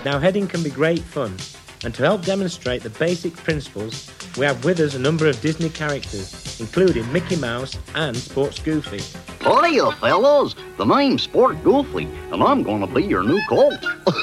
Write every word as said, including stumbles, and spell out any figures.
Now, heading can be great fun, and to help demonstrate the basic principles, we have with us a number of Disney characters, including Mickey Mouse and Sports Goofy. Hiya, fellas. The name's Sport Goofy, and I'm going to be your new coach.